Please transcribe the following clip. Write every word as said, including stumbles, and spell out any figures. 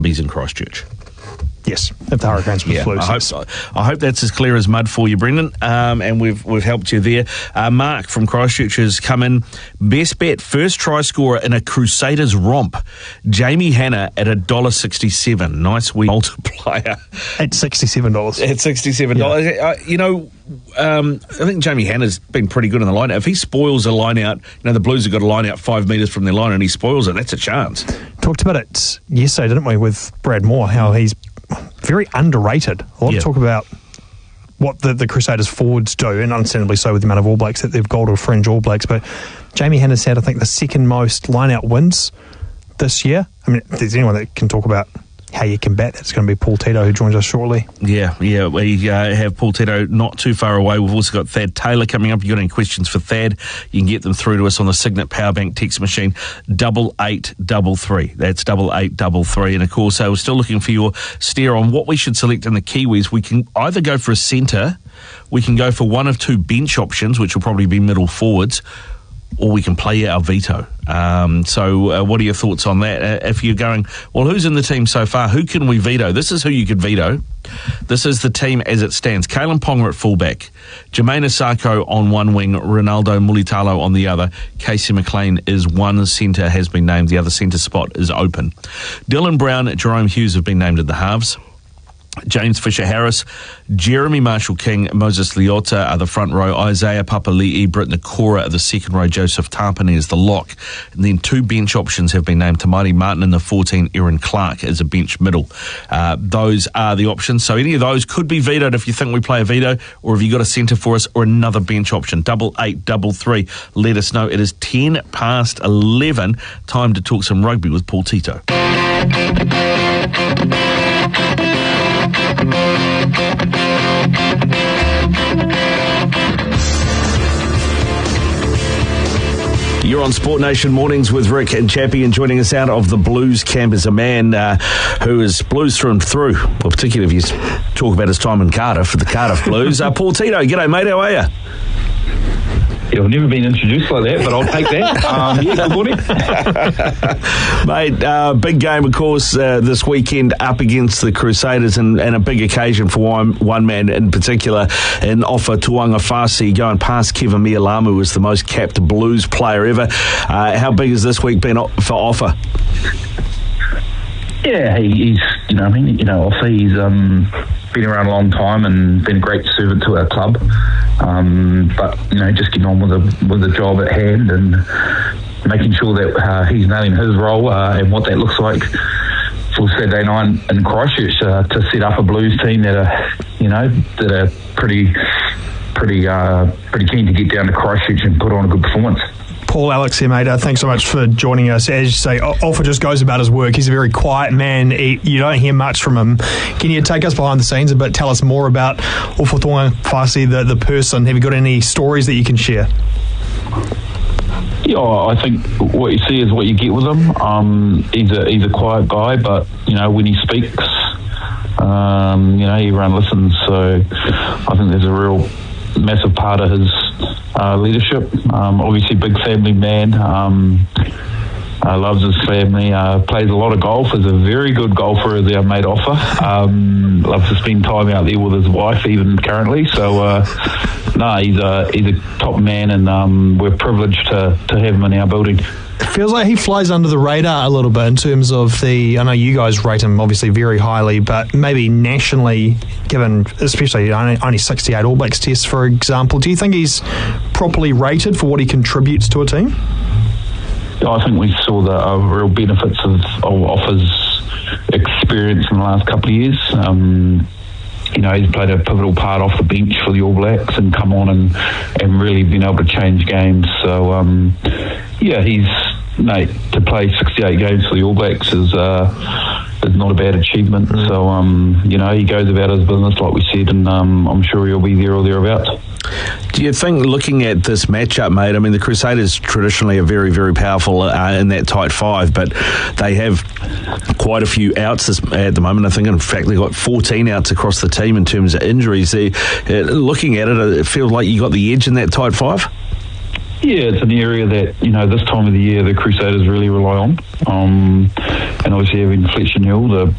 Bees in Christchurch. Yes, if the Hurricanes were Yeah, flu. I hope, I hope that's as clear as mud for you, Brendan, um, and we've we've helped you there. Uh, Mark from Christchurch has come in. Best bet, first try scorer in a Crusaders romp. Jamie Hanna at one dollar sixty-seven. Nice wee multiplier. At sixty-seven dollars. At sixty-seven dollars. Yeah. Uh, you know, um, I think Jamie Hanna's been pretty good in the line out. If he spoils a line out, you know, the Blues have got a line out five metres from their line and he spoils it, that's a chance. Talked about it yesterday, didn't we, with Brad Moore, how he's very underrated. A lot yeah. of talk about what the, the Crusaders forwards do, and understandably so with the amount of All Blacks that they've got or fringe All Blacks, but Jamie Hanna's had, I think, the second most line-out wins this year. I mean, if there's anyone that can talk about how you combat that, it's going to be Paul Tito, who joins us shortly. Yeah, yeah, we uh, have Paul Tito not too far away. We've also got Thad Taylor coming up. If you've got any questions for Thad, you can get them through to us on the Signet Powerbank text machine, double eight double three. That's double eight double three. And of course, uh, we're still looking for your steer on what we should select in the Kiwis. We can either go for a centre, we can go for one of two bench options, which will probably be middle forwards, or we can play our veto. Um, so uh, what are your thoughts on that? Uh, if you're going, well, who's in the team so far? Who can we veto? This is who you could veto. This is the team as it stands. Kalen Ponga at fullback, Jermaine Asako on one wing, Ronaldo Mulitalo on the other. Casey McLean is one centre, has been named. The other centre spot is open. Dylan Brown and Jerome Hughes have been named at the halves. James Fisher-Harris, Jeremy Marshall-King, Moses Leota are the front row, Isaiah Papali'i, Britt Nakora are the second row, Joseph Tarpany is the lock. And then two bench options have been named, Tamati Martin in the fourteen, Aaron Clark as a bench middle. Uh, those are the options. So any of those could be vetoed if you think we play a veto, or if you've got a centre for us, or another bench option. Double eight, double three. Let us know. It is ten past eleven. Time to talk some rugby with Paul Tito. You're on Sport Nation Mornings with Rick and Chappie, and joining us out of the Blues camp is a man uh, who is Blues through and through, well, particularly if you talk about his time in Cardiff, the Cardiff Blues. Uh, Paul Tito, g'day mate, how are you? Yeah, I've never been introduced like that, but I'll take that. Um, yeah, good morning. Mate, uh, big game, of course, uh, this weekend up against the Crusaders, and, and a big occasion for one, one man in particular, in Ofa Tu'ungafasi, going past Kevin Mialamu, who is the most capped Blues player ever. Uh, how big has this week been for Ofa? Yeah, he, he's, you know, I mean, you know, Ofa, he's um, been around a long time and been a great servant to our club. Um, but, you know, just getting on with the, with the job at hand and making sure that uh, he's nailing his role uh, and what that looks like for Saturday night in Christchurch uh, to set up a Blues team that are, you know, that are pretty, pretty, uh, pretty keen to get down to Christchurch and put on a good performance. Paul, Alex here, mate. Uh, thanks so much for joining us. As you say, Ofa just goes about his work. He's a very quiet man. He, you don't hear much from him. Can you take us behind the scenes a bit? Tell us more about Ofa Tu'ungafasi, the, the person. Have you got any stories that you can share? Yeah, I think what you see is what you get with him. Um, he's a he's a quiet guy, but, you know, when he speaks, um, you know, everyone listens. So I think there's a real massive part of his uh, leadership. Um, obviously, big family man. Um, uh, loves his family. Uh, plays a lot of golf. Is a very good golfer, as our mate Ofa. Um, loves to spend time out there with his wife, even currently. So, uh, no, he's a he's a top man, and um, we're privileged to to have him in our building. It feels like he flies under the radar a little bit in terms of the, I know you guys rate him obviously very highly, but maybe nationally, given especially only, only sixty-eight All Blacks tests, for example, do you think he's properly rated for what he contributes to a team? I think we saw the uh, real benefits of, of Ofa's experience in the last couple of years. Um, you know, he's played a pivotal part off the bench for the All Blacks and come on and, and really been able to change games. So, um, yeah, he's, mate, to play sixty-eight games for the All Blacks is uh, is not a bad achievement. Mm. So, um, you know, he goes about his business, like we said, and um, I'm sure he'll be there or thereabouts. Do you think, looking at this matchup, mate, I mean, the Crusaders traditionally are very, very powerful uh, in that tight five, but they have quite a few outs this, at the moment. I think, in fact, they've got fourteen outs across the team in terms of injuries. They, uh, looking at it, it feels like you got the edge in that tight five? Yeah, it's an area that, you know, this time of the year the Crusaders really rely on. Um, and obviously having Fletcher Newell, the